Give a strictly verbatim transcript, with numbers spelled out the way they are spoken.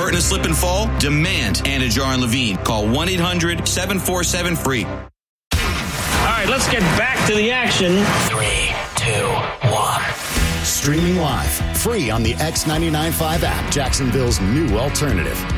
starting to slip and fall? Demand Anajar and Levine. Call one eight hundred seven four seven free. All right, let's get back to the action. Three, two, one. Streaming live, free on the X ninety-nine point five app, Jacksonville's new alternative.